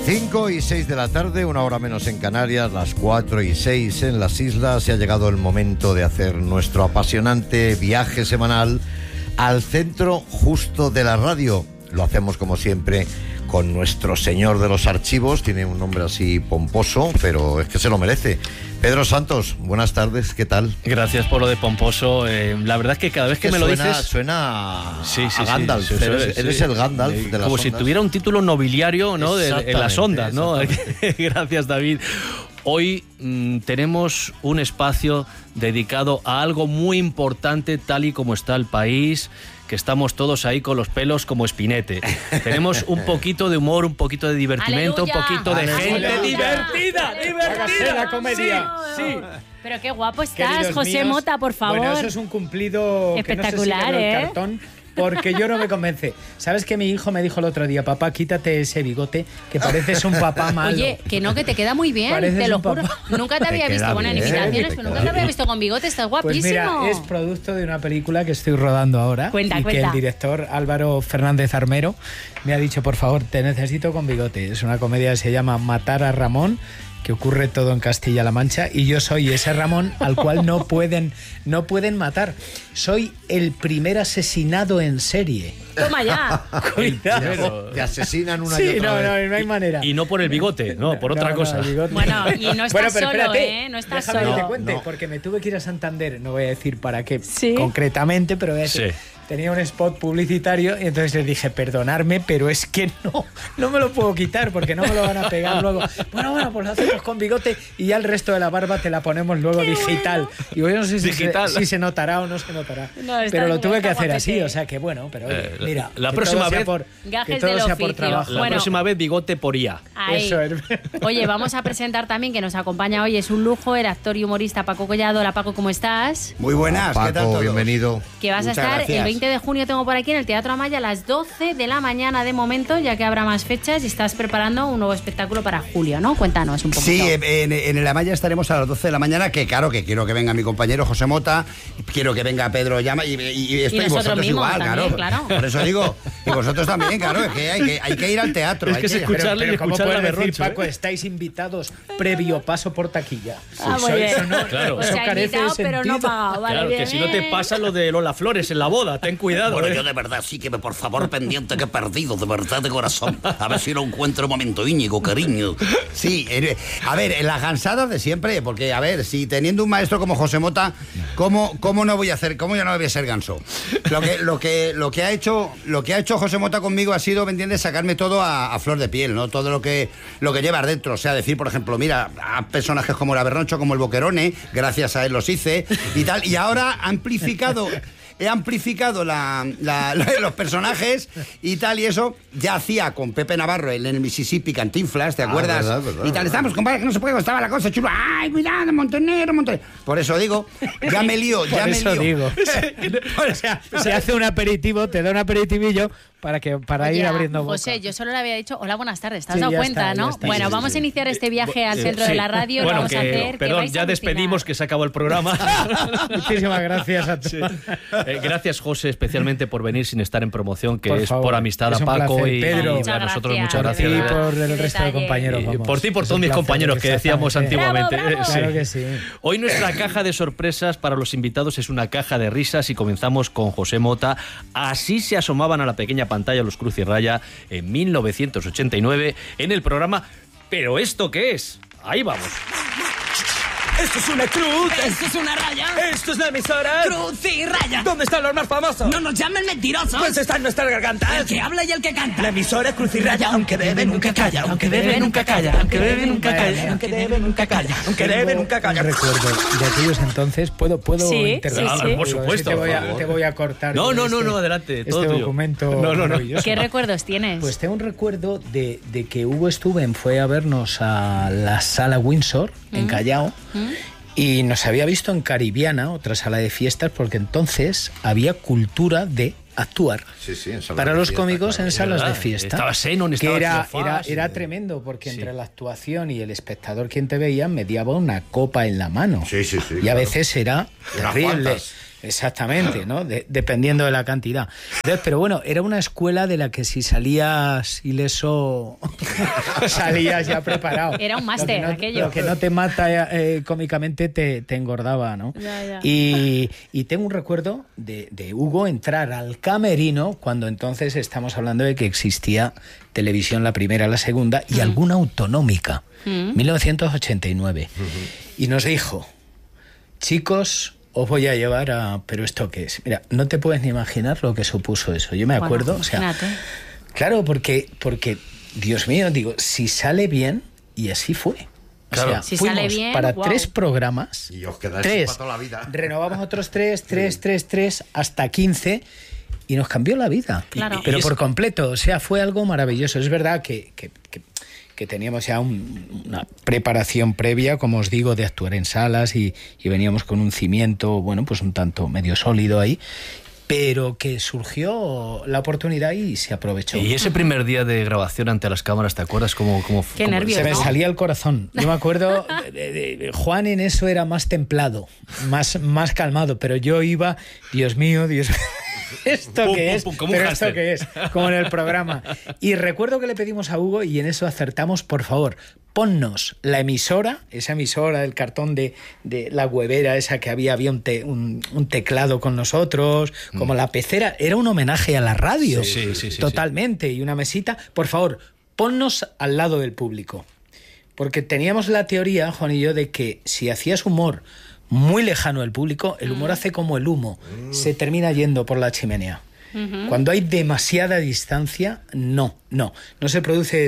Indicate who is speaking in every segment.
Speaker 1: 5:06 de la tarde, una hora menos en Canarias, las 4:06 en las islas, y ha llegado el momento de hacer nuestro apasionante viaje semanal al centro justo de la radio. Lo hacemos como siempre con nuestro señor de los archivos, tiene un nombre así pomposo, pero es que se lo merece. Pedro Santos, buenas tardes, ¿qué tal?
Speaker 2: Gracias por lo de pomposo. La verdad es que cada vez que me lo dices...
Speaker 1: Suena
Speaker 2: sí,
Speaker 1: a Gandalf, eres el Gandalf de las
Speaker 2: como
Speaker 1: ondas.
Speaker 2: Si tuviera un título nobiliario, ¿no? En las ondas, ¿no? Gracias, David. Hoy tenemos un espacio dedicado a algo muy importante, tal y como está el país, que estamos todos ahí con los pelos como espinete. Tenemos un poquito de humor, un poquito de divertimento,
Speaker 3: ¡Aleluya!
Speaker 2: un poquito de gente
Speaker 3: ¡Aleluya!
Speaker 2: divertida.
Speaker 4: La comedia.
Speaker 2: Sí.
Speaker 3: Pero qué guapo estás,
Speaker 4: Queridos
Speaker 3: José
Speaker 4: míos,
Speaker 3: Mota, por favor.
Speaker 4: Bueno, eso es un cumplido
Speaker 3: espectacular,
Speaker 4: que no sé si me lo cartón, porque yo no me convence. ¿Sabes que mi hijo me dijo el otro día, papá, quítate ese bigote, que pareces un papá malo?
Speaker 3: Oye, que no, que te queda muy bien,
Speaker 4: Pareces
Speaker 3: te lo
Speaker 4: un
Speaker 3: juro.
Speaker 4: papá.
Speaker 3: Nunca te había visto, bueno, en invitaciones, pero nunca te había visto con bigote, estás guapísimo.
Speaker 4: Pues mira, es producto de una película que estoy rodando ahora.
Speaker 3: Cuenta.
Speaker 4: Que el director Álvaro Fernández Armero me ha dicho, por favor, te necesito con bigote. Es una comedia que se llama Matar a Ramón, que ocurre todo en Castilla-La Mancha, y yo soy ese Ramón al cual no pueden matar. Soy el primer asesinado en serie.
Speaker 3: Toma ya.
Speaker 4: Cuidado.
Speaker 1: Te asesinan una y
Speaker 4: Sí,
Speaker 1: otra vez.
Speaker 4: no hay manera.
Speaker 2: Y no por el bigote, no, por otra cosa.
Speaker 4: el bigote.
Speaker 3: Bueno, y no estás
Speaker 4: Bueno, pero
Speaker 3: solo,
Speaker 4: espérate,
Speaker 3: No estás
Speaker 4: déjame
Speaker 3: solo.
Speaker 4: que te cuente,
Speaker 1: No.
Speaker 4: porque me tuve que ir a Santander, no voy a decir para qué
Speaker 3: ¿Sí?
Speaker 4: concretamente, pero voy a decir...
Speaker 2: Sí.
Speaker 4: Tenía un spot publicitario y entonces les dije, perdonadme, pero es que no me lo puedo quitar porque no me lo van a pegar luego. Bueno, pues lo hacemos con bigote y ya el resto de la barba te la ponemos luego digital. Y yo no sé si se notará o no se notará.
Speaker 3: No, está
Speaker 4: pero lo
Speaker 3: bien,
Speaker 4: tuve que
Speaker 3: está
Speaker 4: hacer así,
Speaker 3: guapete.
Speaker 4: o sea que bueno, pero oye, mira.
Speaker 2: la
Speaker 4: que
Speaker 2: próxima
Speaker 4: todo sea
Speaker 2: vez,
Speaker 4: que
Speaker 3: gajes
Speaker 4: todo
Speaker 3: del
Speaker 4: sea por
Speaker 3: oficio.
Speaker 4: trabajo.
Speaker 2: La
Speaker 3: Bueno.
Speaker 2: próxima vez bigote por IA.
Speaker 3: Ahí.
Speaker 4: Eso es.
Speaker 3: Oye, vamos a presentar también, que nos acompaña hoy, es un lujo, el actor y humorista Paco Collado. Hola, Paco, ¿cómo estás?
Speaker 5: Muy buenas, ¿qué tal
Speaker 1: Paco,
Speaker 5: todos?
Speaker 1: bienvenido.
Speaker 3: Que vas
Speaker 5: Muchas
Speaker 3: a estar
Speaker 5: gracias.
Speaker 3: el 20 de junio, tengo por aquí en el Teatro Amaya a las 12 de la mañana de momento, ya que habrá más fechas y estás preparando un nuevo espectáculo para julio, ¿no? Cuéntanos un poquito.
Speaker 5: Sí, en el Amaya estaremos a las 12 de la mañana, que claro, que quiero que venga mi compañero José Mota, quiero que venga Pedro Llama y estoy
Speaker 3: nosotros
Speaker 5: vosotros
Speaker 3: mismos
Speaker 5: igual,
Speaker 3: también, claro.
Speaker 5: Por eso digo, y vosotros también, claro, es que hay que ir al teatro.
Speaker 2: Es
Speaker 5: hay
Speaker 2: que se
Speaker 5: ir.
Speaker 2: escucha- Escucharle y
Speaker 4: pero ¿cómo
Speaker 2: escuchar
Speaker 4: puedes
Speaker 2: la
Speaker 4: decir,
Speaker 2: berroncho,
Speaker 4: Paco, estáis invitados previo paso por taquilla?
Speaker 3: Muy bien.
Speaker 4: Eso no,
Speaker 2: Claro.
Speaker 3: O
Speaker 4: eso
Speaker 3: sea,
Speaker 4: carece
Speaker 3: invitado,
Speaker 4: de
Speaker 3: pero no
Speaker 4: sentido.
Speaker 3: pagado. Vale,
Speaker 2: Claro,
Speaker 3: bien,
Speaker 2: que si no te
Speaker 3: bien.
Speaker 2: pasa lo de Lola Flores en la boda, ten cuidado.
Speaker 6: Bueno, yo de verdad sí que por favor pendiente que he perdido, de verdad de corazón. A ver si lo encuentro un momento, Íñigo, cariño.
Speaker 5: Sí, a ver, en las gansadas de siempre, porque a ver, si teniendo un maestro como José Mota, ¿cómo no voy a hacer, cómo ya no voy a ser ganso? Lo que ha hecho José Mota conmigo ha sido, ¿me entiendes?, sacarme todo a flor de piel, ¿no? Todo lo que llevas dentro, o sea, decir, por ejemplo, mira, a personajes como el Aberroncho, como el Boquerone, gracias a él los hice y tal, y ahora he amplificado los personajes y tal, y eso ya hacía con Pepe Navarro en el Mississippi Cantinflas, ¿te acuerdas?
Speaker 1: verdad,
Speaker 5: y tal, estamos, compadre, que no se puede, estaba la cosa chula. Ay, cuidado, Montenegro. Por eso digo, ya me lío.
Speaker 4: Por eso digo. O sea, se hace un aperitivo, te da un aperitivillo para
Speaker 3: Oye,
Speaker 4: ir abriendo boca.
Speaker 3: José, yo solo le había dicho, hola, buenas tardes, ¿te has
Speaker 4: Sí,
Speaker 3: dado
Speaker 4: ya
Speaker 3: cuenta,
Speaker 4: está,
Speaker 3: no?
Speaker 4: ya está.
Speaker 3: Bueno,
Speaker 4: Sí,
Speaker 3: vamos a iniciar este viaje al centro
Speaker 2: Sí.
Speaker 3: de la radio,
Speaker 2: Bueno,
Speaker 3: lo vamos a hacer. que
Speaker 2: perdón,
Speaker 3: vais a
Speaker 2: ya
Speaker 3: alucinar.
Speaker 2: despedimos, que se acabó el programa.
Speaker 4: Muchísimas gracias a todos.
Speaker 2: Gracias, José, especialmente por venir sin estar en promoción, que
Speaker 4: Por
Speaker 2: es
Speaker 4: favor,
Speaker 2: por amistad
Speaker 4: es
Speaker 2: a
Speaker 4: un
Speaker 2: Paco
Speaker 4: placer.
Speaker 2: y
Speaker 4: Pedro.
Speaker 2: a
Speaker 3: Muchas
Speaker 2: nosotros
Speaker 3: gracias.
Speaker 2: muchas
Speaker 4: Y
Speaker 2: gracias. de verdad.
Speaker 4: por el resto de
Speaker 3: Detalle.
Speaker 4: compañeros, vamos.
Speaker 2: Por ti y por
Speaker 4: Es
Speaker 2: todos
Speaker 4: un
Speaker 2: mis
Speaker 4: placer,
Speaker 2: compañeros que decíamos
Speaker 4: exactamente.
Speaker 2: antiguamente.
Speaker 3: Bravo, bravo.
Speaker 4: Claro que sí.
Speaker 2: Hoy nuestra caja de sorpresas para los invitados es una caja de risas y comenzamos con José Mota. Así se asomaban a la pequeña pantalla los Cruz y Raya en 1989 en el programa ¿Pero esto qué es? Ahí vamos.
Speaker 7: Esto es una cruz.
Speaker 8: Esto es una raya.
Speaker 7: Esto es la emisora.
Speaker 8: Cruz y raya.
Speaker 7: ¿Dónde están los más famosos?
Speaker 8: No nos llamen mentirosos.
Speaker 7: Pues está en nuestras gargantas.
Speaker 8: El que habla y el que canta.
Speaker 7: La emisora Cruz y Raya, aunque bebe nunca calla, aunque bebe nunca calla, aunque bebe nunca calla, aunque bebe nunca calla, aunque bebe nunca calla.
Speaker 4: Recuerdo de aquellos entonces, ¿puedo
Speaker 3: Sí,
Speaker 4: intervenir?
Speaker 3: sí, sí.
Speaker 2: Por supuesto,
Speaker 4: Te
Speaker 2: por favor.
Speaker 4: voy a cortar.
Speaker 2: No,
Speaker 4: yo
Speaker 2: no, adelante, todo
Speaker 4: este
Speaker 2: tuyo.
Speaker 4: documento
Speaker 2: No.
Speaker 4: maravilloso.
Speaker 3: ¿Qué recuerdos tienes?
Speaker 4: Pues tengo un recuerdo de que Hugo Stuben fue a vernos a la sala Windsor, en Callao, y nos había visto en Caribiana, otra sala de fiestas, porque entonces había cultura de actuar.
Speaker 1: Sí, en salas
Speaker 4: Para
Speaker 1: de
Speaker 4: los
Speaker 1: fiesta,
Speaker 4: cómicos
Speaker 1: claro.
Speaker 4: en salas de
Speaker 2: verdad.
Speaker 4: fiesta.
Speaker 2: Estaba Xenon,
Speaker 4: que
Speaker 2: estaba
Speaker 4: era,
Speaker 2: Cleofás,
Speaker 4: era tremendo, porque
Speaker 2: Sí.
Speaker 4: entre la actuación y el espectador quien te veía mediaba una copa en la mano.
Speaker 1: Sí,
Speaker 4: Y a
Speaker 1: claro.
Speaker 4: veces era
Speaker 1: Unas
Speaker 4: terrible.
Speaker 1: cuantas.
Speaker 4: Exactamente, ¿no? Dependiendo de la cantidad. Entonces, pero bueno, era una escuela de la que si salías ileso, salías ya preparado.
Speaker 3: Era un máster, aquello.
Speaker 4: Lo que no te mata cómicamente te engordaba, ¿no?
Speaker 3: Ya.
Speaker 4: Y tengo un recuerdo de Hugo entrar al camerino cuando entonces estamos hablando de que existía televisión, la primera, la segunda, y alguna autonómica, 1989. Y nos dijo, chicos, os voy a llevar a... ¿Pero esto qué es? Mira, no te puedes ni imaginar lo que supuso eso. Yo me acuerdo, o sea... Claro, porque, Dios mío, digo, si sale bien, y así fue.
Speaker 1: Claro.
Speaker 4: O sea,
Speaker 3: si
Speaker 4: fuimos
Speaker 3: sale bien,
Speaker 4: para
Speaker 3: wow.
Speaker 4: 3 programas.
Speaker 1: Y os quedáis
Speaker 4: 3.
Speaker 1: para toda la vida.
Speaker 4: Renovamos otros 3, hasta 15... Y nos cambió la vida,
Speaker 3: Claro.
Speaker 4: pero por completo, o sea, fue algo maravilloso. Es verdad que teníamos ya una preparación previa, como os digo, de actuar en salas y veníamos con un cimiento, bueno, pues un tanto medio sólido ahí, pero que surgió la oportunidad y se aprovechó.
Speaker 2: Y ese primer día de grabación ante las cámaras, ¿te acuerdas cómo
Speaker 3: Qué nervios,
Speaker 4: se me
Speaker 3: ¿no?
Speaker 4: salía el corazón. Yo me acuerdo, Juan en eso era más templado, más calmado, pero yo iba, Dios mío, ¿esto qué es? Pero ¿esto qué es? Como en el programa. Y recuerdo que le pedimos a Hugo, y en eso acertamos, por favor, ponnos la emisora, esa emisora del cartón de la huevera esa que había un teclado con nosotros, como la pecera, era un homenaje a la radio,
Speaker 2: Sí,
Speaker 4: totalmente, y una mesita. Por favor, ponnos al lado del público. Porque teníamos la teoría, Juan y yo, de que si hacías humor muy lejano del público, el humor hace como el humo, se termina yendo por la chimenea. Cuando hay demasiada distancia, no se produce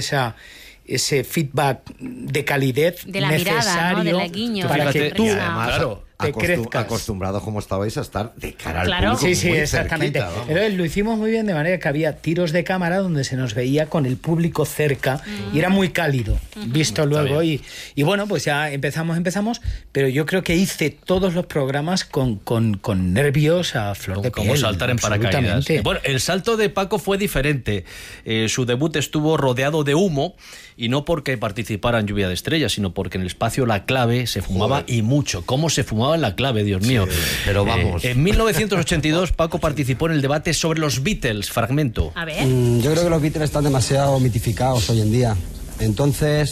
Speaker 4: ese feedback de calidez
Speaker 3: de la
Speaker 4: necesario
Speaker 3: mirada, ¿no? Del guiño,
Speaker 4: para que tú
Speaker 2: claro,
Speaker 4: te crezcas.
Speaker 1: Acostumbrados como estabais a estar de cara al
Speaker 3: Claro.
Speaker 1: público.
Speaker 4: Sí,
Speaker 1: muy
Speaker 4: exactamente.
Speaker 1: cerquita, vamos.
Speaker 4: Entonces lo hicimos muy bien, de manera que había tiros de cámara donde se nos veía con el público cerca y era muy cálido, visto luego. Y bueno, pues ya empezamos, pero yo creo que hice todos los programas con nervios a flor de piel.
Speaker 2: Como saltar en paracaídas.
Speaker 4: Absolutamente.
Speaker 2: Bueno, el salto de Paco fue diferente. Su debut estuvo rodeado de humo, y no porque participara en Lluvia de Estrellas, sino porque en el espacio La Clave se fumaba y mucho. ¿Cómo se fumaba en La Clave, Dios mío?
Speaker 1: Pero vamos.
Speaker 2: En 1982 Paco participó en el debate sobre los Beatles, fragmento.
Speaker 3: A ver.
Speaker 9: Yo creo que los Beatles están demasiado mitificados hoy en día. Entonces,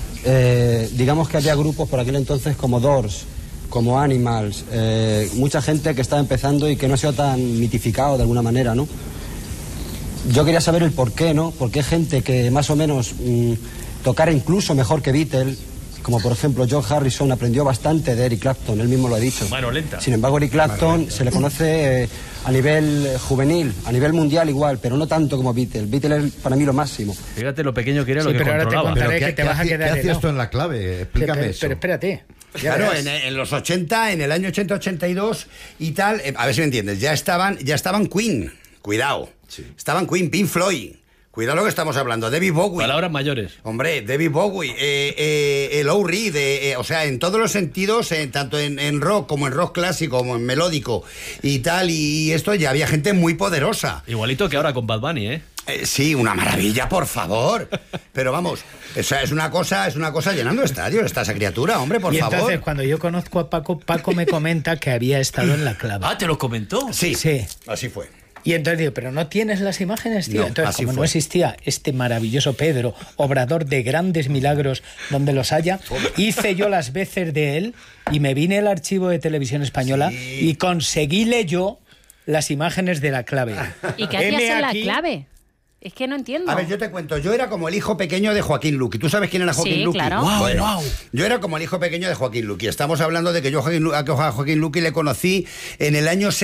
Speaker 9: digamos que había grupos por aquel entonces como Doors, como Animals, mucha gente que estaba empezando y que no ha sido tan mitificado de alguna manera, ¿no? Yo quería saber el por qué, ¿no? Porque hay gente que más o menos tocara incluso mejor que Beatles, como por ejemplo George Harrison aprendió bastante de Eric Clapton, él mismo lo ha dicho.
Speaker 2: Bueno, lenta.
Speaker 9: Sin embargo, Eric Clapton se le conoce a nivel juvenil, a nivel mundial igual, pero no tanto como Beatles. Beatles es para mí lo máximo.
Speaker 2: Fíjate lo pequeño que era,
Speaker 4: Sí,
Speaker 2: lo que
Speaker 4: pero ahora te
Speaker 2: controlaba.
Speaker 4: contaré
Speaker 1: Pero
Speaker 4: que te vas a quedar
Speaker 1: ¿qué hacías
Speaker 4: helado.
Speaker 1: tú en La Clave? Explícame eso.
Speaker 4: Pero espérate. Ya
Speaker 5: Claro,
Speaker 4: verás.
Speaker 5: en los 80, en el año 80-82 y tal, a ver si me entiendes, ya estaban Queen, cuidado. Estaban Queen, Pink Floyd. Cuidado lo que estamos hablando, David Bowie.
Speaker 2: Palabras mayores.
Speaker 5: Hombre, David Bowie, Lou Reed, o sea, en todos los sentidos, tanto en rock como en rock clásico, como en melódico y tal, y esto ya había gente muy poderosa.
Speaker 2: Igualito que ahora con Bad Bunny, ¿eh?
Speaker 5: Sí, una maravilla, por favor. Pero vamos, esa es una cosa llenando estadios, esa criatura, hombre, por
Speaker 4: y
Speaker 5: favor.
Speaker 4: entonces, cuando yo conozco a Paco me comenta que había estado en La Clave.
Speaker 2: Ah, ¿te lo comentó?
Speaker 5: Sí,
Speaker 4: Sí.
Speaker 5: así fue.
Speaker 4: Y entonces digo, ¿pero no tienes las imágenes, tío?
Speaker 5: No,
Speaker 4: Entonces,
Speaker 5: así
Speaker 4: como no
Speaker 5: fue.
Speaker 4: existía este maravilloso Pedro, obrador de grandes milagros donde los haya, hice yo las veces de él y me vine al archivo de Televisión Española y conseguíle yo las imágenes de La Clave.
Speaker 3: ¿Y qué hacías
Speaker 4: Heme
Speaker 3: en La
Speaker 4: aquí.
Speaker 3: Clave? Es que no entiendo.
Speaker 5: A ver, yo te cuento, yo era como el hijo pequeño de Joaquín Luqui. ¿Tú sabes quién era Joaquín
Speaker 3: Sí,
Speaker 5: Luqui?
Speaker 3: claro.
Speaker 5: Bueno, yo era como el hijo pequeño de Joaquín Luqui. Estamos hablando de que yo a Joaquín Luqui le conocí en el año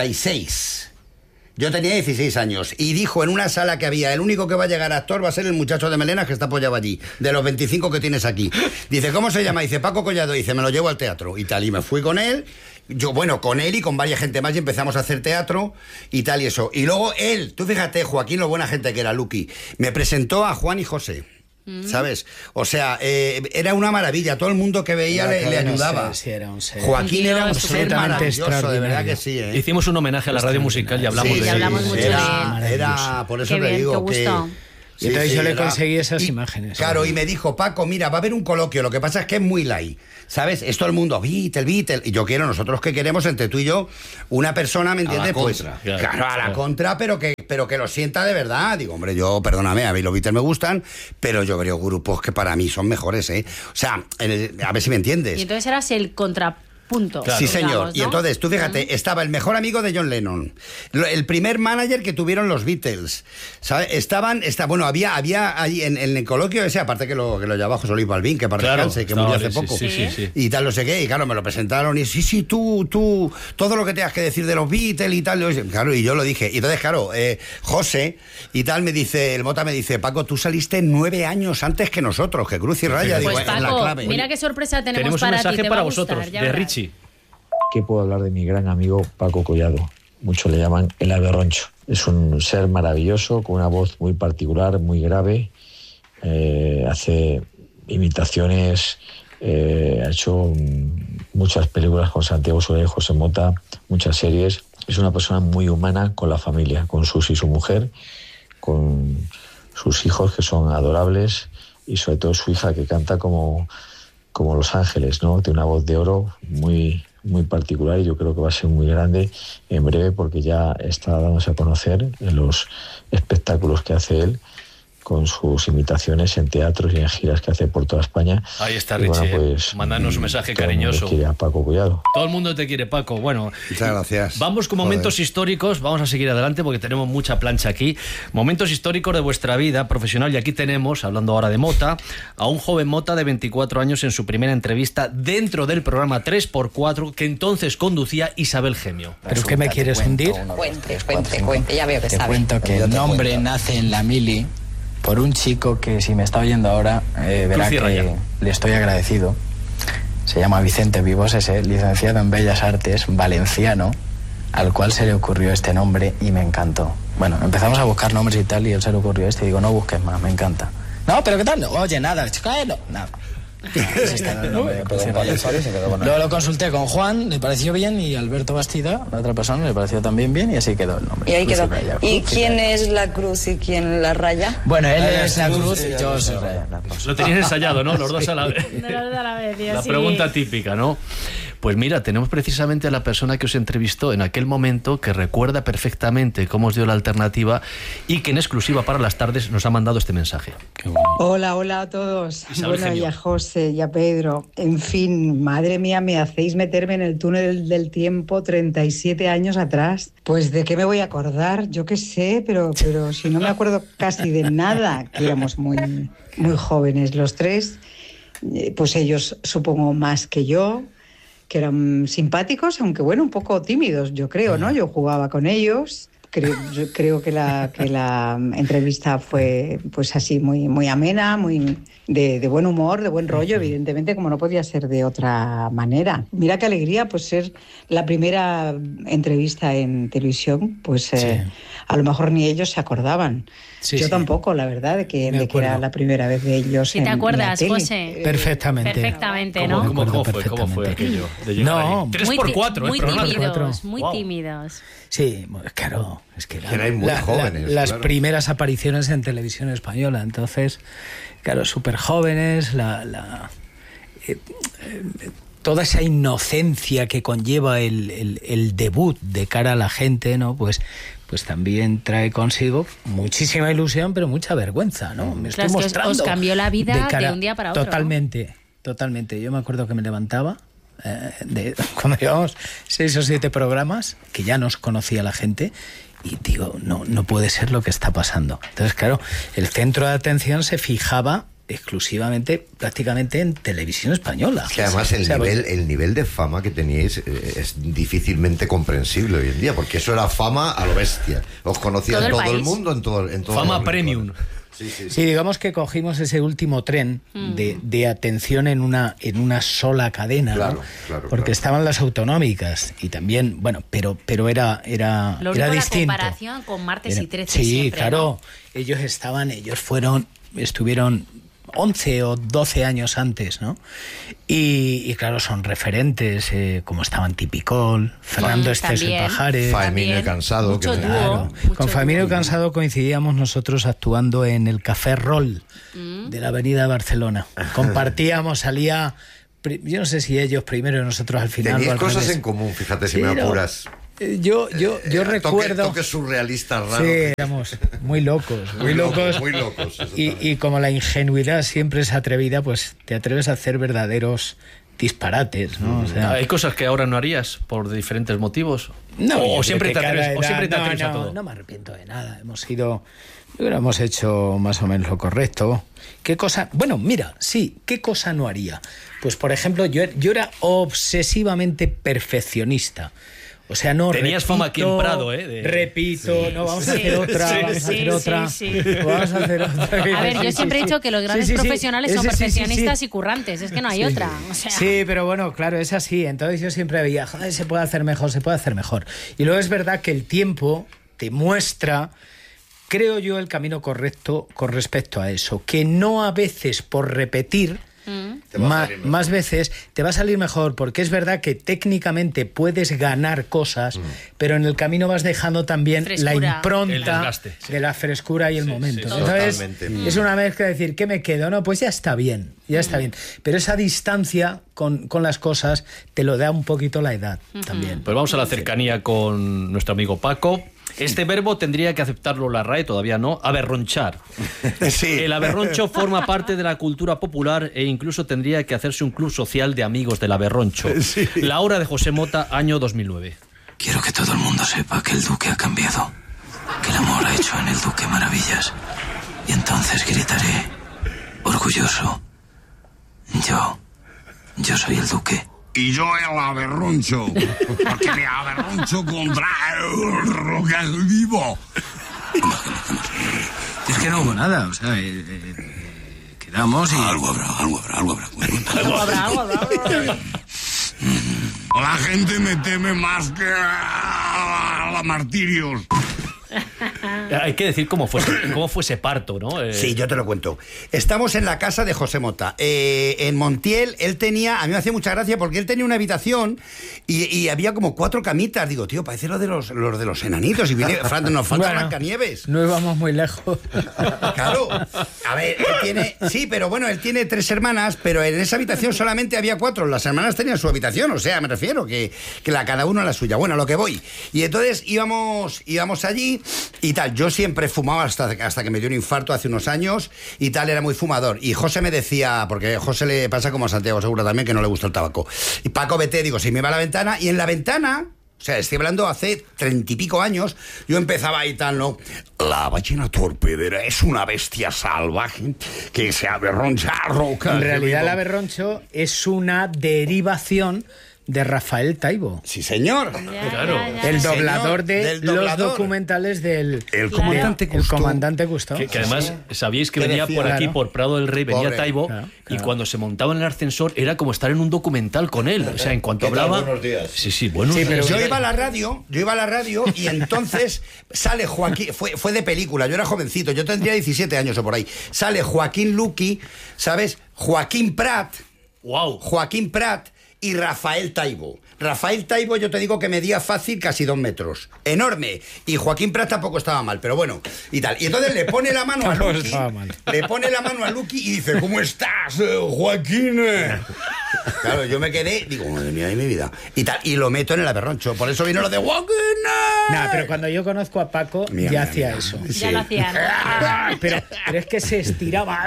Speaker 5: 76. Yo tenía 16 años y dijo en una sala que había, el único que va a llegar actor va a ser el muchacho de melenas que está apoyado allí, de los 25 que tienes aquí. Dice, ¿cómo se llama? Dice, Paco Collado. Dice, me lo llevo al teatro y tal. Y me fui con él, con él y con varias gente más y empezamos a hacer teatro y tal y eso. Y luego él, tú fíjate, Joaquín, lo buena gente que era, Luqui, me presentó a Juan y José. ¿Sabes? O sea, era una maravilla. Todo el mundo que veía le ayudaba.
Speaker 4: Sí, era un ser.
Speaker 5: Joaquín era un ser
Speaker 4: absolutamente
Speaker 5: maravilloso, de verdad
Speaker 4: extraordinario.
Speaker 5: que sí, ¿eh?
Speaker 2: Hicimos un homenaje a la radio musical y hablamos
Speaker 5: Sí,
Speaker 2: de
Speaker 3: y
Speaker 2: él.
Speaker 3: hablamos mucho de él.
Speaker 5: Era, por eso
Speaker 3: Qué
Speaker 5: te
Speaker 3: bien,
Speaker 5: digo
Speaker 3: qué
Speaker 5: que...
Speaker 3: gusto.
Speaker 4: Y entonces yo le
Speaker 5: ¿verdad?
Speaker 4: conseguí esas imágenes.
Speaker 5: Claro, y me dijo, Paco, mira, va a haber un coloquio, lo que pasa es que es muy light, ¿sabes? Es todo el mundo, Beatle, y yo quiero, nosotros que queremos, entre tú y yo, una persona, ¿me entiendes? Pues, claro, a la contra, pero que lo sienta de verdad. Digo, hombre, yo, perdóname, a mí los Beatles me gustan, pero yo creo grupos que para mí son mejores, ¿eh? O sea, a ver si me entiendes.
Speaker 3: Y entonces eras el contrapunto.
Speaker 5: Claro. Sí, señor.
Speaker 3: Digamos, ¿no?
Speaker 5: Y entonces, tú fíjate, estaba el mejor amigo de John Lennon, el primer manager que tuvieron los Beatles, ¿sabes? Bueno, había ahí en el coloquio ese, aparte que lo llevaba José Luis Balbín, que para descanse, que murió hace poco.
Speaker 2: Sí.
Speaker 5: Y tal, no sé qué, y claro, me lo presentaron, y sí, tú, todo lo que tengas que decir de los Beatles y tal, claro, y yo lo dije. Y entonces, claro, José y tal el Mota me dice, Paco, tú saliste 9 años antes que nosotros, que cruz y raya,
Speaker 3: Pues
Speaker 5: digo,
Speaker 3: Paco,
Speaker 5: es la clave.
Speaker 3: mira qué sorpresa
Speaker 2: Tenemos
Speaker 3: tenemos
Speaker 2: un
Speaker 3: para ti.
Speaker 2: mensaje
Speaker 3: Te
Speaker 2: para
Speaker 3: va a gustar,
Speaker 2: vosotros,
Speaker 3: ya
Speaker 2: de
Speaker 3: verás.
Speaker 2: Richie.
Speaker 10: ¿Qué puedo hablar de mi gran amigo Paco Collado? Muchos le llaman el ave roncho. Es un ser maravilloso, con una voz muy particular, muy grave. Hace imitaciones, ha hecho muchas películas con Santiago Soler y José Mota, muchas series. Es una persona muy humana con la familia, con Susi, su mujer, con sus hijos, que son adorables, y sobre todo su hija, que canta como Los Ángeles, ¿no? Tiene una voz de oro muy particular, y yo creo que va a ser muy grande en breve, porque ya está dándose a conocer en los espectáculos que hace él, con sus imitaciones en teatros y en giras que hace por toda España.
Speaker 2: Ahí está
Speaker 10: Y
Speaker 2: Richie,
Speaker 10: bueno, pues,
Speaker 2: mandarnos un mensaje
Speaker 10: todo el mundo
Speaker 2: cariñoso.
Speaker 10: quiere a Paco Collado.
Speaker 2: Todo el mundo te quiere, Paco. Bueno,
Speaker 5: muchas gracias.
Speaker 2: Vamos con momentos históricos, vamos a seguir adelante porque tenemos mucha plancha aquí. Momentos históricos de vuestra vida profesional, y aquí tenemos, hablando ahora de Mota, a un joven Mota de 24 años en su primera entrevista dentro del programa 3x4 que entonces conducía Isabel Gemio.
Speaker 4: ¿Pero qué me quieres hundir?
Speaker 11: Cuente, ya veo que
Speaker 12: Te
Speaker 11: sabe.
Speaker 12: cuento que el nombre nace en la mili por un chico que, si me está oyendo ahora, verá que le estoy agradecido. Se llama Vicente Vivosese, licenciado en Bellas Artes, valenciano, al cual se le ocurrió este nombre y me encantó. Bueno, empezamos a buscar nombres y tal, y él se le ocurrió este, y digo, no busques más, me encanta. No, pero ¿qué tal? Oye, nada, nada. Luego lo consulté con Juan, le pareció bien, y Alberto Bastida, la otra persona, le pareció también bien, y así quedó el nombre.
Speaker 11: Y ahí quedó.
Speaker 12: Raya,
Speaker 11: ¿Y quién es la cruz y quién la raya?
Speaker 12: Bueno, él es la cruz y yo soy raya.
Speaker 2: Lo tenías ensayado, ¿no? Los dos a la vez. La
Speaker 3: Sí.
Speaker 2: pregunta típica, ¿no? Pues mira, tenemos precisamente a la persona que os entrevistó en aquel momento, que recuerda perfectamente cómo os dio la alternativa y que en exclusiva para las tardes nos ha mandado este mensaje.
Speaker 13: Hola a todos.
Speaker 2: Isabel
Speaker 13: Bueno,
Speaker 2: Gemio.
Speaker 13: y a José y a Pedro. En fin, madre mía, me hacéis meterme en el túnel del tiempo 37 años atrás. Pues ¿de qué me voy a acordar? Yo qué sé, pero si no me acuerdo casi de nada, que éramos muy jóvenes los tres. Pues ellos, supongo, más que yo, que eran simpáticos, aunque bueno, un poco tímidos, yo creo, ¿no? Yo jugaba con ellos. Yo creo que la entrevista fue pues así muy amena, muy de buen humor, de buen rollo, evidentemente, como no podía ser de otra manera. Mira qué alegría, pues ser la primera entrevista en televisión, pues a lo mejor ni ellos se acordaban. Yo tampoco, la verdad, de que era la primera vez de ellos.
Speaker 3: ¿Sí te acuerdas, José?
Speaker 4: Perfectamente.
Speaker 3: Perfectamente, ¿no?
Speaker 2: ¿Cómo fue aquello? De llegar
Speaker 4: No,
Speaker 2: ahí? 3x4,
Speaker 3: muy tímidos, muy
Speaker 2: Wow.
Speaker 3: tímidos.
Speaker 4: Sí, claro, es que
Speaker 1: erais muy jóvenes.
Speaker 4: Las
Speaker 1: claro.
Speaker 4: primeras apariciones en televisión española, entonces, claro, súper jóvenes, toda esa inocencia que conlleva el debut de cara a la gente, ¿no? Pues también trae consigo muchísima ilusión, pero mucha vergüenza, ¿no? Me
Speaker 3: Claro,
Speaker 4: estoy
Speaker 3: es que
Speaker 4: mostrando
Speaker 3: os cambió la vida
Speaker 4: cara-
Speaker 3: de un día para otro,
Speaker 4: Totalmente. Yo me acuerdo que me levantaba cuando llevamos 6 o 7 programas, que ya nos conocía la gente, y digo, no puede ser lo que está pasando. Entonces, claro, el centro de atención se fijaba exclusivamente, prácticamente, en televisión española.
Speaker 1: Es que además el nivel de fama que teníais es difícilmente comprensible hoy en día, porque eso era fama a lo bestia. Os conocía todo el mundo en todo
Speaker 2: Fama premium.
Speaker 4: Sí, digamos que cogimos ese último tren de atención en una sola cadena,
Speaker 1: Claro,
Speaker 4: ¿no? Porque estaban las autonómicas y también, bueno, pero era
Speaker 3: Lo único, la
Speaker 4: distinto.
Speaker 3: comparación con Martes y 13
Speaker 4: Sí,
Speaker 3: siempre,
Speaker 4: claro,
Speaker 3: ¿no?
Speaker 4: estuvieron 11 o 12 años antes, ¿no? Y claro, son referentes, como estaban Tipicol, Fernando Esteso y Pajares,
Speaker 1: Faemino y Cansado.
Speaker 4: Con Faemino y Cansado coincidíamos nosotros actuando en el Café Roll de la Avenida de Barcelona. Compartíamos, salía, yo no sé si ellos primero y nosotros al final.
Speaker 1: Teníais cosas en común, fíjate, si me apuras.
Speaker 4: Yo recuerdo...
Speaker 1: Toques surrealistas raros.
Speaker 4: Sí, éramos muy locos.
Speaker 1: Muy locos.
Speaker 4: Y como la ingenuidad siempre es atrevida, pues te atreves a hacer verdaderos disparares, ¿no? O sea,
Speaker 2: ¿hay cosas que ahora no harías por diferentes motivos?
Speaker 4: No,
Speaker 2: o siempre te atreves a todo.
Speaker 4: No me arrepiento de nada. Yo creo que hemos hecho más o menos lo correcto. ¿Qué cosa? Bueno, mira, sí, ¿qué cosa no haría? Pues, por ejemplo, yo era obsesivamente perfeccionista. O sea, no
Speaker 2: tenías fama aquí en Prado,
Speaker 4: vamos a hacer otra, vamos a hacer otra.
Speaker 3: A ver, yo siempre he dicho que los grandes profesionales son perfeccionistas y currantes, es que no hay otra. O sea.
Speaker 4: Sí, pero bueno, claro, es así. Entonces yo siempre veía, joder, se puede hacer mejor. Y luego es verdad que el tiempo te muestra, creo yo, el camino correcto con respecto a eso, que no a veces por repetir... más veces te va a salir mejor, porque es verdad que técnicamente puedes ganar cosas, pero en el camino vas dejando también la impronta de la frescura y el momento. Entonces es una mezcla de decir, ¿qué me quedo? No, pues ya está bien, pero esa distancia con las cosas te lo da un poquito la edad también.
Speaker 2: Pues vamos a la cercanía con nuestro amigo Paco. Este verbo tendría que aceptarlo la RAE, todavía no, aberronchar.
Speaker 5: Sí.
Speaker 2: El aberroncho forma parte de la cultura popular e incluso tendría que hacerse un club social de amigos del aberroncho.
Speaker 5: Sí.
Speaker 2: La hora de José Mota, año 2009.
Speaker 14: Quiero que todo el mundo sepa que el Duque ha cambiado, que el amor ha hecho en el Duque maravillas. Y entonces gritaré, orgulloso, yo soy el Duque.
Speaker 6: Y yo el aberroncho, porque me aberroncho contra el rock vivo.
Speaker 14: Es que no hubo nada, o sea, quedamos y...
Speaker 6: Algo habrá. La gente me teme más que a la martirios.
Speaker 2: Hay que decir cómo fue ese parto, ¿no?
Speaker 5: Sí, yo te lo cuento. Estamos en la casa de José Mota. En Montiel, él tenía... A mí me hacía mucha gracia porque él tenía una habitación y había como 4 camitas. Digo, tío, parece lo de los enanitos. Y viene, nos falta Blancanieves.
Speaker 4: No íbamos muy lejos.
Speaker 5: Claro. A ver, él tiene... Sí, pero bueno, él tiene 3 hermanas, pero en esa habitación solamente había 4. Las hermanas tenían su habitación, o sea, me refiero, que cada uno a la suya. Bueno, a lo que voy. Y entonces íbamos allí y tal. Yo siempre fumaba hasta que me dio un infarto hace unos años y tal, era muy fumador. Y José me decía, porque a José le pasa como a Santiago Segura también, que no le gusta el tabaco. Y Paco, vete, digo, si me va a la ventana, y en la ventana... O sea, estoy hablando hace 30 y pico años, yo empezaba ahí tal, ¿no? La ballena torpedera es una bestia salvaje que se aberroncha a roca.
Speaker 4: En realidad el aberroncho es una derivación de Rafael Taibo.
Speaker 5: Sí, señor.
Speaker 2: Claro.
Speaker 4: El doblador de los documentales del comandante Cousteau.
Speaker 2: Que además, sabíais que venía por aquí, por Prado del Rey, venía Taibo, y cuando se montaba en el ascensor era como estar en un documental con él. O sea, en cuanto hablaba...
Speaker 1: Buenos días.
Speaker 2: Sí, buenos días.
Speaker 5: Pero yo iba a la radio y entonces sale Joaquín, fue de película, yo era jovencito, yo tendría 17 años o por ahí. Sale Joaquín Luqui, ¿sabes? Joaquín Prat.
Speaker 2: Wow.
Speaker 5: Joaquín Prat y Rafael Taibo. Rafael Taibo, yo te digo que medía fácil casi 2 metros. Enorme. Y Joaquín Prat tampoco estaba mal, pero bueno, y tal. Y entonces le pone la mano a Luqui. Le pone la mano a Luqui y dice, ¿cómo estás, Joaquín? Claro, yo me quedé, digo, madre mía de mi vida. Y tal, y lo meto en el aberroncho. Por eso vino lo de Joaquín.
Speaker 4: No, pero cuando yo conozco a Paco, ya hacía eso.
Speaker 3: Sí. Ya lo hacía.
Speaker 4: Pero es que se estiraba.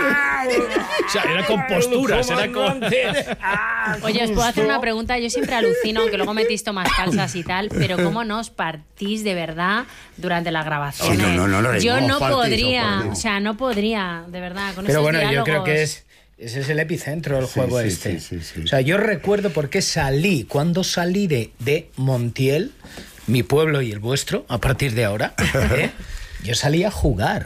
Speaker 2: O sea, era con posturas, era con...
Speaker 3: Oye, os puedo hacer una pregunta. Yo siempre alucino, aunque luego metís tomas falsas y tal, pero ¿cómo no os partís de verdad durante la grabación?
Speaker 5: No,
Speaker 3: yo no podría, o sea, no podría, de verdad, con
Speaker 4: pero
Speaker 3: esos
Speaker 4: bueno,
Speaker 3: diálogos.
Speaker 4: yo creo que ese es el epicentro del juego este.
Speaker 5: Sí.
Speaker 4: O sea, yo recuerdo cuando salí de Montiel, mi pueblo y el vuestro, a partir de ahora, yo salí a jugar.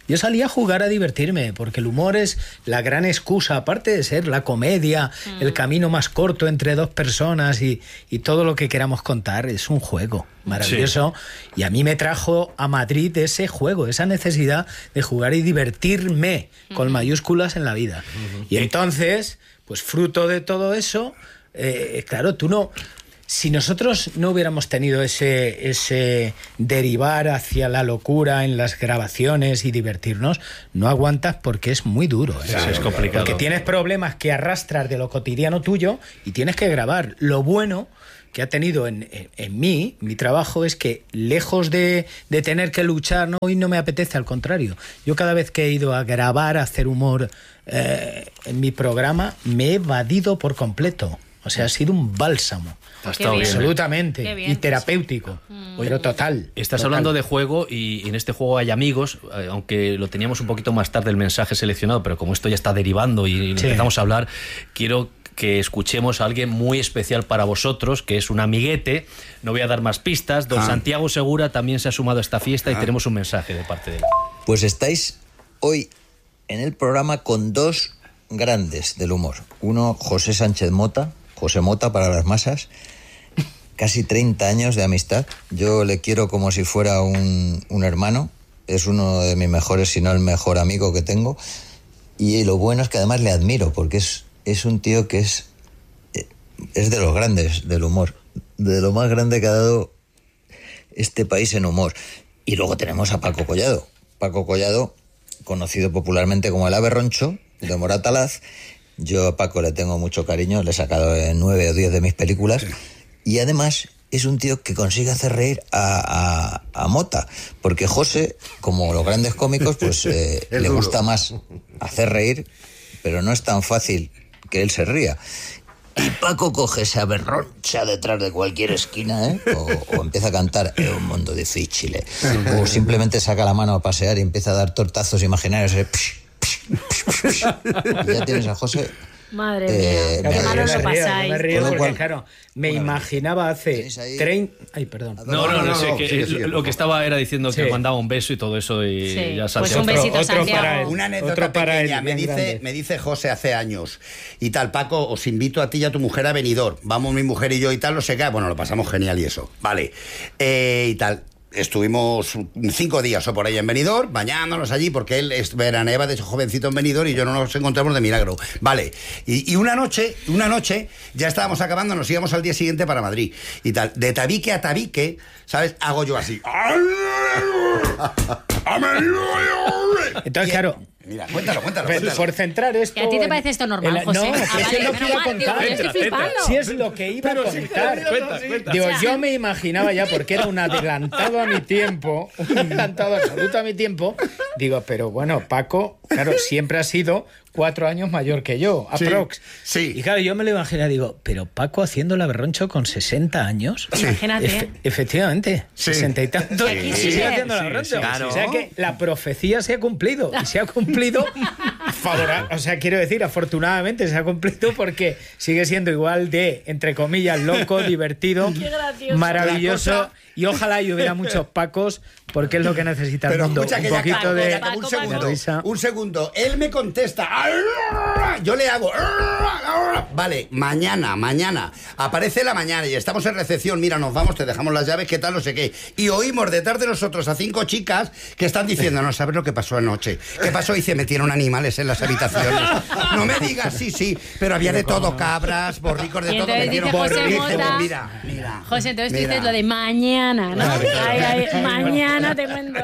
Speaker 4: Yo salía a jugar, a divertirme, porque el humor es la gran excusa, aparte de ser la comedia, el camino más corto entre dos personas y todo lo que queramos contar, es un juego maravilloso. Sí. Y a mí me trajo a Madrid ese juego, esa necesidad de jugar y divertirme, con mayúsculas, en la vida. Y entonces, pues fruto de todo eso, claro, tú no... Si nosotros no hubiéramos tenido ese derivar hacia la locura en las grabaciones y divertirnos, no aguantas, porque es muy duro.
Speaker 2: Claro, es complicado.
Speaker 4: Porque tienes problemas que arrastras de lo cotidiano tuyo y tienes que grabar. Lo bueno que ha tenido en mí, mi trabajo, es que lejos de tener que luchar, no, hoy no me apetece, al contrario. Yo cada vez que he ido a grabar, a hacer humor en mi programa, me he evadido por completo. O sea, ha sido un bálsamo. Absolutamente. Y terapéutico. Pero total.
Speaker 2: Estás
Speaker 4: total.
Speaker 2: hablando de juego, y en este juego hay amigos, aunque lo teníamos un poquito más tarde el mensaje seleccionado, pero como esto ya está derivando y empezamos a hablar, quiero que escuchemos a alguien muy especial para vosotros, que es un amiguete. No voy a dar más pistas. Don Santiago Segura también se ha sumado a esta fiesta y tenemos un mensaje de parte de él.
Speaker 15: Pues estáis hoy en el programa con dos grandes del humor. Uno, José Sánchez Mota, José Mota para las masas, casi 30 años de amistad. Yo le quiero como si fuera un hermano. Es uno de mis mejores, si no el mejor amigo que tengo. Y lo bueno es que además le admiro, porque es un tío que es de los grandes del humor, de lo más grande que ha dado este país en humor. Y luego tenemos a Paco Collado. Paco Collado, conocido popularmente como el Ave Roncho, de Moratalaz. Yo a Paco le tengo mucho cariño, le he sacado 9 o 10 de mis películas. Y además es un tío que consigue hacer reír a Mota, porque José, como los grandes cómicos, pues le gusta más hacer reír, pero no es tan fácil que él se ría. Y Paco coge esa berroncha detrás de cualquier esquina, o empieza a cantar "Es un mundo difícil", o simplemente saca la mano a pasear y empieza a dar tortazos imaginarios. Y ya tienes a José.
Speaker 3: Madre mía, qué malo lo pasáis.
Speaker 4: Me río porque, claro, me imaginaba hace 30... Ay, perdón.
Speaker 2: No, sé, que lo que estaba era diciendo que mandaba un beso y todo eso, y ya sabes.
Speaker 3: Pues un besito, Santiago.
Speaker 5: Una anécdota pequeña. Me dice José hace años y tal: Paco, os invito a ti y a tu mujer a Benidorm. Vamos mi mujer y yo y tal, no sé qué. Bueno, lo pasamos genial y eso. Vale. Y tal. Estuvimos 5 días o por ahí en Benidorm, bañándonos allí, porque él veraneaba de jovencito en Benidorm y yo no nos encontramos de milagro. Vale. Y una noche, ya estábamos acabando, nos íbamos al día siguiente para Madrid. Y tal, de tabique a tabique, ¿sabes? Hago yo así.
Speaker 4: Entonces, claro...
Speaker 5: Mira, cuéntalo.
Speaker 4: Por centrar esto...
Speaker 3: ¿Y a ti te parece esto normal, José?
Speaker 4: No, es lo que iba a contar. Si es lo que iba a contar.
Speaker 2: Cuenta.
Speaker 4: Digo, yo me imaginaba ya, porque era un adelantado a mi tiempo, un adelantado absoluto a mi tiempo. Digo, pero bueno, Paco, claro, siempre ha sido 4 años mayor que yo, aprox.
Speaker 5: Sí.
Speaker 4: Y claro, yo me lo imaginé, digo, pero Paco haciendo la Berroncho con 60 años.
Speaker 3: Sí. Imagínate.
Speaker 4: Efectivamente, 60 y tantos.
Speaker 3: Sí.
Speaker 4: Sigue haciendo la Berroncho.
Speaker 5: Claro.
Speaker 4: O sea que la profecía se ha cumplido. Y se ha cumplido o sea, quiero decir, afortunadamente se ha cumplido, porque sigue siendo igual de, entre comillas, loco, divertido, maravilloso. Y ojalá y hubiera muchos Pacos, porque es lo que necesita el mundo. Un poquito de risa.
Speaker 5: Un segundo. Él me contesta. Yo le hago. Vale, mañana. Aparece la mañana y estamos en recepción. Mira, nos vamos, te dejamos las llaves, qué tal, no sé qué. Y oímos detrás de nosotros a 5 chicas que están diciendo: no sabes lo que pasó anoche. ¿Qué pasó? Y se metieron animales en las habitaciones. No me digas, sí, pero había de todo, cabras, borricos, de todo.
Speaker 3: Dice José Mota,
Speaker 5: mira.
Speaker 3: José, entonces tú dices lo de mañana, ¿no? Mañana te cuento.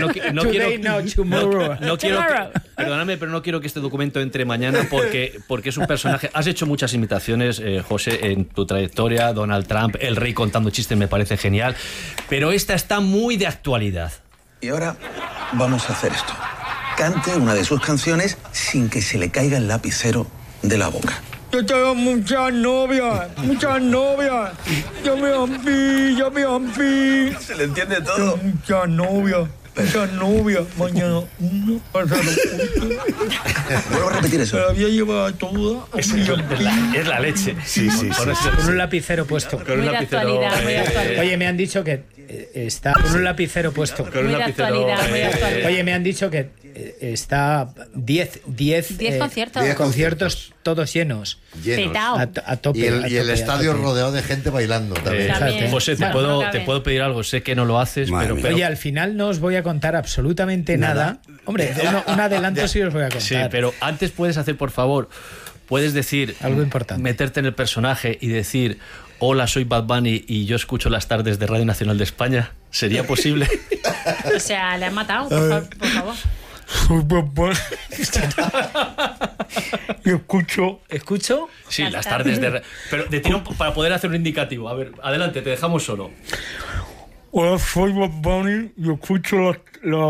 Speaker 2: No quiero, perdóname, pero no quiero que este documento entre mañana, porque es un personaje. Has hecho muchas imitaciones, José, en tu trayectoria. Donald Trump, el rey contando chistes, me parece genial, pero esta está muy de actualidad.
Speaker 14: Y ahora vamos a hacer esto. Cante una de sus canciones sin que se le caiga el lapicero de la boca.
Speaker 16: Yo tengo muchas novias. Yo me ampi.
Speaker 14: Se le entiende todo.
Speaker 16: Muchas novias. Mañana uno, pasado uno.
Speaker 14: Vuelvo a repetir eso.
Speaker 16: Se la había llevado toda.
Speaker 2: Es la leche.
Speaker 5: Sí.
Speaker 4: Con un lapicero puesto.
Speaker 3: Muy de actualidad.
Speaker 4: Oye, me han dicho que está con un lapicero puesto.
Speaker 2: Con un lapicero.
Speaker 3: Muy de actualidad.
Speaker 4: Oye, me han dicho que está 10
Speaker 3: conciertos.
Speaker 1: 10
Speaker 4: conciertos todos llenos.
Speaker 3: Petao.
Speaker 4: A tope.
Speaker 1: Y el
Speaker 4: a tope,
Speaker 1: estadio
Speaker 4: a tope.
Speaker 1: rodeado de gente bailando también.
Speaker 3: También.
Speaker 2: José, te puedo pedir algo. Sé que no lo haces, pero
Speaker 4: Oye, al final no os voy a contar absolutamente nada. Hombre, un adelanto sí os voy a contar.
Speaker 2: Sí, pero antes puedes hacer, por favor, puedes decir
Speaker 4: algo importante.
Speaker 2: Meterte en el personaje y decir: hola, soy Bad Bunny y yo escucho las tardes de Radio Nacional de España. ¿Sería posible?
Speaker 3: O sea, le han matado, por favor.
Speaker 16: Soy Bad Bunny. Y
Speaker 4: ¿Escucho?
Speaker 2: Sí, las tardes de... Pero de tirón para poder hacer un indicativo. A ver, adelante, te dejamos solo.
Speaker 16: Hola, soy Bad Bunny y escucho la